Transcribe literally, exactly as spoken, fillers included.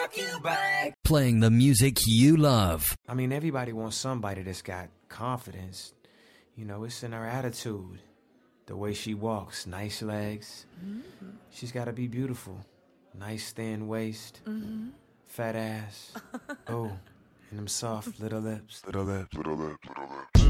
Playing the music you love. I mean, everybody wants somebody that's got confidence. You know, it's in her attitude. The way she walks, nice legs. Mm-hmm. She's got to be beautiful. Nice thin waist. Mm-hmm. Fat ass. Oh, and them soft little lips. Little lips, little lips, little lips.